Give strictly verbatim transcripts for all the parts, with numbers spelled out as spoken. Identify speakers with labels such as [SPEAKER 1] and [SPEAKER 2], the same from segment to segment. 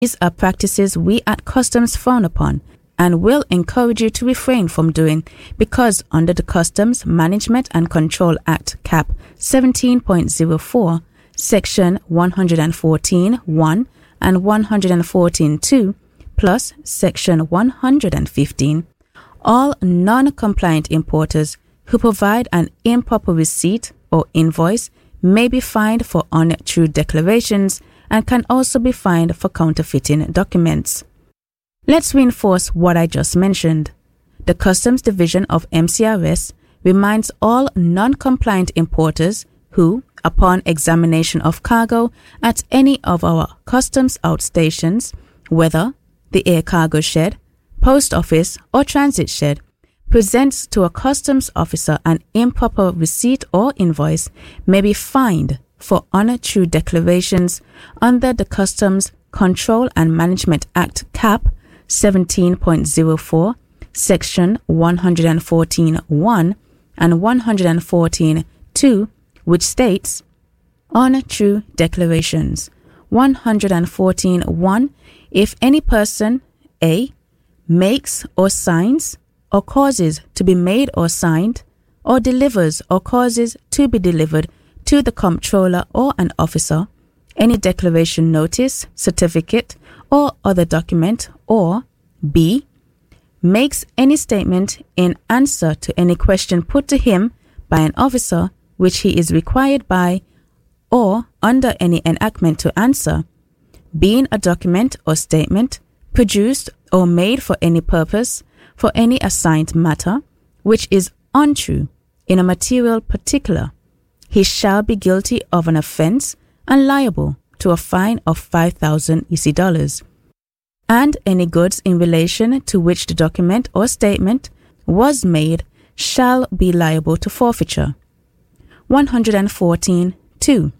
[SPEAKER 1] These are practices we at Customs frown upon and will encourage you to refrain from doing because under the Customs Management and Control Act Cap seventeen point oh four, Section one fourteen point one and one fourteen point two plus Section one fifteen, all non-compliant importers who provide an improper receipt or invoice may be fined for untrue declarations and can also be fined for counterfeiting documents. Let's reinforce what I just mentioned. The Customs Division of M C R S reminds all non-compliant importers who, upon examination of cargo at any of our customs outstations, whether the air cargo shed, post office, or transit shed, presents to a customs officer an improper receipt or invoice, may be fined for untrue declarations under the Customs Control and Management Act Cap seventeen point oh four, Section one fourteen point one and one fourteen point two, which states, untrue declarations. one fourteen point one. If any person, A, makes or signs or causes to be made or signed or delivers or causes to be delivered to the comptroller or an officer any declaration notice, certificate, or other document, or B, makes any statement in answer to any question put to him by an officer which he is required by or under any enactment to answer, being a document or statement produced or made for any purpose for any assigned matter which is untrue in a material particular, he shall be guilty of an offense and liable to a fine of five thousand E C dollars, and any goods in relation to which the document or statement was made shall be liable to forfeiture. one fourteen point two.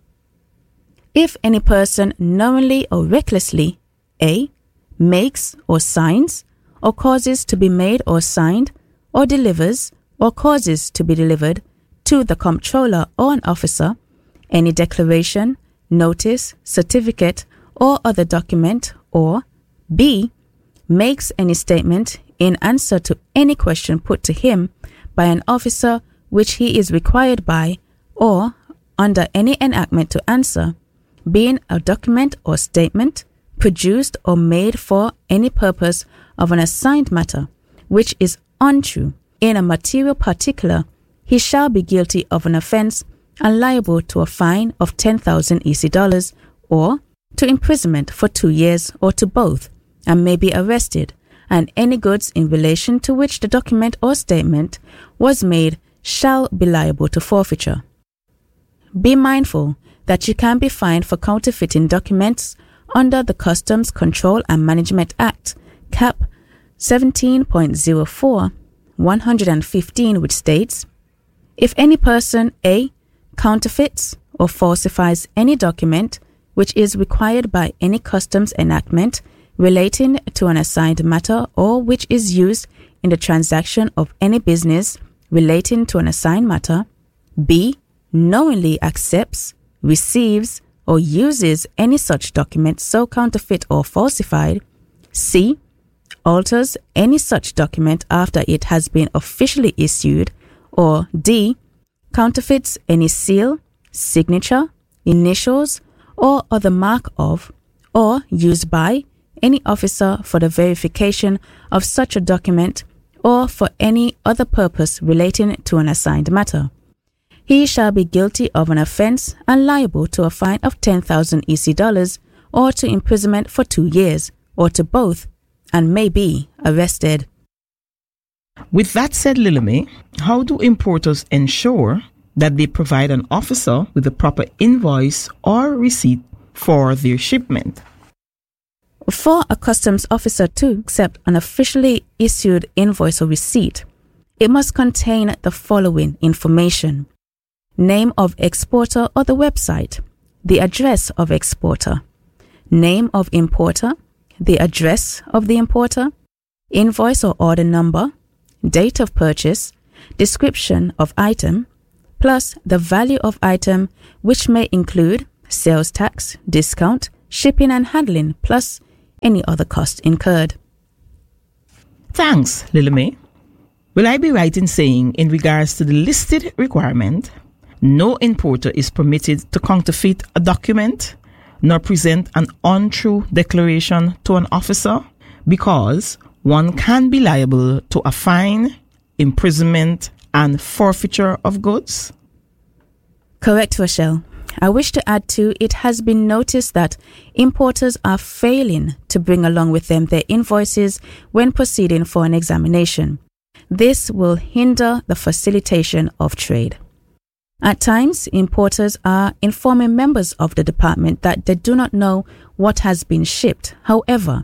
[SPEAKER 1] If any person knowingly or recklessly, A, makes or signs or causes to be made or signed or delivers or causes to be delivered to the comptroller or an officer any declaration, notice, certificate, or other document, or B, makes any statement in answer to any question put to him by an officer which he is required by or under any enactment to answer, being a document or statement produced or made for any purpose of an assigned matter which is untrue in a material particular, he shall be guilty of an offense and liable to a fine of ten thousand E C dollars or to imprisonment for two years or to both, and may be arrested, and any goods in relation to which the document or statement was made shall be liable to forfeiture. Be mindful that you can be fined for counterfeiting documents under the Customs Control and Management Act, Cap seventeen point oh four, one fifteen, which states, if any person, A, counterfeits or falsifies any document which is required by any customs enactment relating to an assigned matter or which is used in the transaction of any business relating to an assigned matter, B, knowingly accepts, receives, or uses any such document so counterfeit or falsified, C, alters any such document after it has been officially issued, or D, counterfeits any seal, signature, initials, or other mark of, or used by, any officer for the verification of such a document or for any other purpose relating to an assigned matter. He shall be guilty of an offense and liable to a fine of ten thousand E C dollars or to imprisonment for two years or to both, and may be arrested.
[SPEAKER 2] With that said, Lilime, how do importers ensure that they provide an officer with the proper invoice or receipt for their shipment?
[SPEAKER 1] For a customs officer to accept an officially issued invoice or receipt, it must contain the following information: name of exporter or the website, the address of exporter, name of importer, the address of the importer, invoice or order number, date of purchase, description of item, plus the value of item, which may include sales tax, discount, shipping and handling, plus any other cost incurred.
[SPEAKER 2] Thanks, Lilame. Will I be right in saying, in regards to the listed requirement, no importer is permitted to counterfeit a document nor present an untrue declaration to an officer, because one can be liable to a fine, imprisonment, and forfeiture of goods?
[SPEAKER 1] Correct, Rochelle. I wish to add too, it has been noticed that importers are failing to bring along with them their invoices when proceeding for an examination. This will hinder the facilitation of trade. At times, importers are informing members of the department that they do not know what has been shipped. However,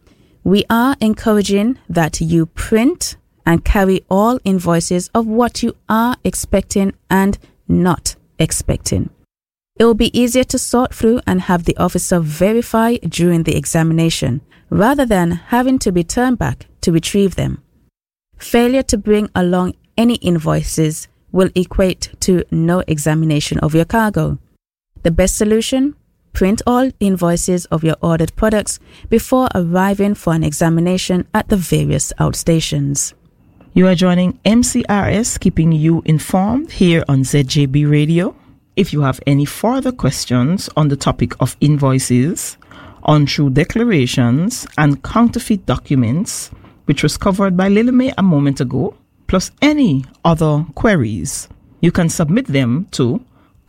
[SPEAKER 1] we are encouraging that you print and carry all invoices of what you are expecting and not expecting. It will be easier to sort through and have the officer verify during the examination, rather than having to be turned back to retrieve them. Failure to bring along any invoices will equate to no examination of your cargo. The best solution? Print all invoices of your ordered products before arriving for an examination at the various outstations.
[SPEAKER 2] You are joining M C R S, keeping you informed here on Z J B Radio. If you have any further questions on the topic of invoices, untrue declarations, and counterfeit documents, which was covered by Lilame a moment ago, plus any other queries, you can submit them to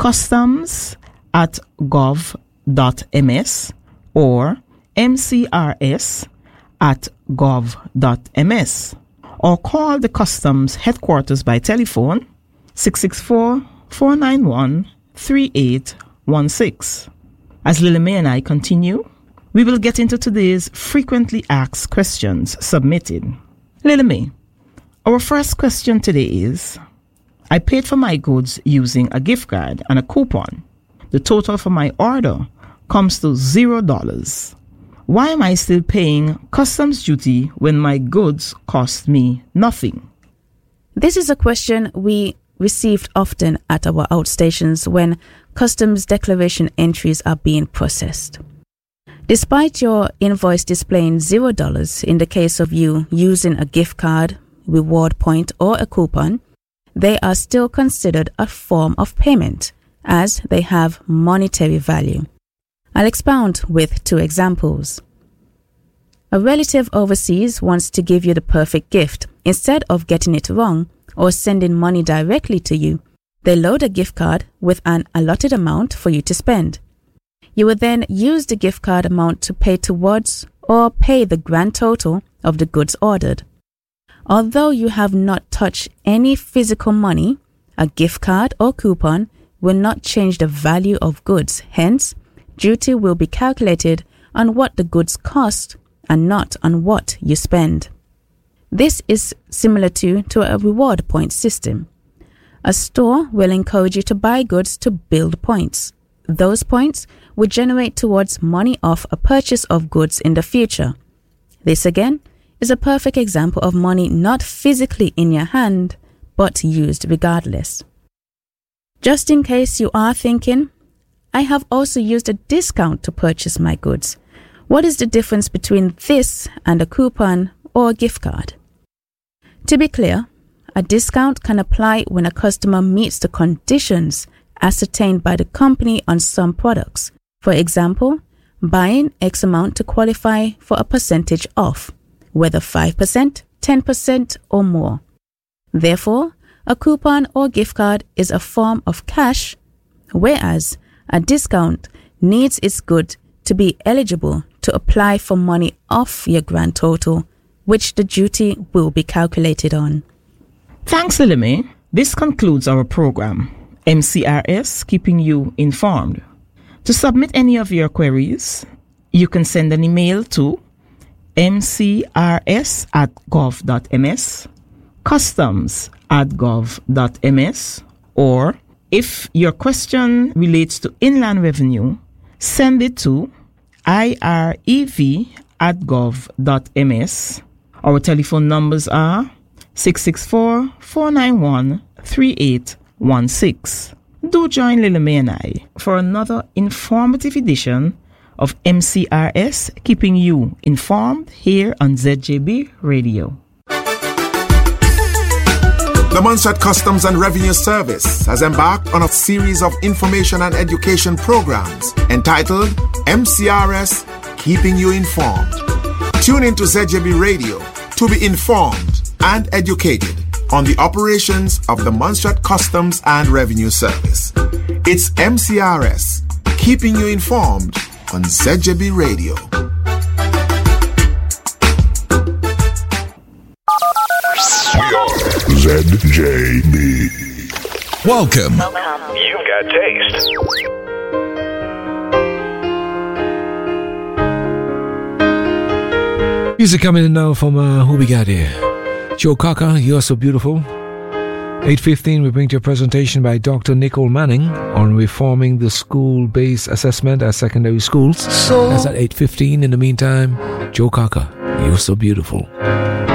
[SPEAKER 2] customs at gov dot m s or m c r s at gov dot m s, or call the customs headquarters by telephone six six four, four nine one, three eight one six. As Lilame and I continue, we will get into today's frequently asked questions submitted. Lilame, our first question today is, I paid for my goods using a gift card and a coupon. The total for my order comes to zero dollars. Why am I still paying customs duty when my goods cost me nothing?
[SPEAKER 1] This is a question we received often at our outstations when customs declaration entries are being processed. Despite your invoice displaying zero dollars in the case of you using a gift card, reward point, or a coupon, they are still considered a form of payment as they have monetary value. I'll expound with two examples. A relative overseas wants to give you the perfect gift. Instead of getting it wrong or sending money directly to you, they load a gift card with an allotted amount for you to spend. You will then use the gift card amount to pay towards or pay the grand total of the goods ordered. Although you have not touched any physical money, a gift card or coupon will not change the value of goods. Hence, duty will be calculated on what the goods cost and not on what you spend. This is similar to, to a reward point system. A store will encourage you to buy goods to build points. Those points will generate towards money off a purchase of goods in the future. This again is a perfect example of money not physically in your hand, but used regardless. Just in case you are thinking, I have also used a discount to purchase my goods. What is the difference between this and a coupon or a gift card? To be clear, a discount can apply when a customer meets the conditions ascertained by the company on some products. For example, buying X amount to qualify for a percentage off, whether five percent, ten percent or more. Therefore, a coupon or gift card is a form of cash, whereas a discount needs its good to be eligible to apply for money off your grand total, which the duty will be calculated on.
[SPEAKER 2] Thanks, Lilame. This concludes our program. M C R S, keeping you informed. To submit any of your queries, you can send an email to m c r s at gov dot m s, customs at gov dot m s, or if your question relates to inland revenue, send it to I R E V at gov dot m s. Our telephone numbers are six six four, four nine one, three eight one six. Do join Lilame and I for another informative edition of M C R S, keeping you informed here on Z J B Radio.
[SPEAKER 3] The Montserrat Customs and Revenue Service has embarked on a series of information and education programs entitled M C R S, Keeping You Informed. Tune into Z J B Radio to be informed and educated on the operations of the Montserrat Customs and Revenue Service. It's M C R S, Keeping You Informed on Z J B Radio.
[SPEAKER 4] Z J B.
[SPEAKER 5] Welcome.
[SPEAKER 6] Welcome. You've got taste.
[SPEAKER 5] Music coming in now from uh, who we got here? Joe Cocker, You're So Beautiful. eight fifteen, we bring to a presentation by Doctor Nicole Manning on reforming the school-based assessment at secondary schools. So That's at eight fifteen. In the meantime, Joe Cocker, You're So Beautiful.